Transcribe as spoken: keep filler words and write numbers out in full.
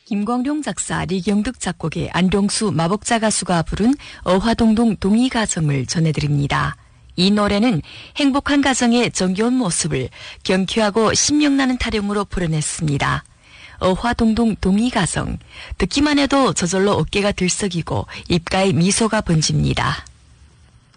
김광룡 작사, 리경득 작곡의 안동수 마복자 가수가 부른 어화동동 동의가정을 전해드립니다. 이 노래는 행복한 가정의 정겨운 모습을 경쾌하고 신명나는 타령으로 풀어냈습니다. 어화동동 동의가정, 듣기만 해도 저절로 어깨가 들썩이고 입가에 미소가 번집니다.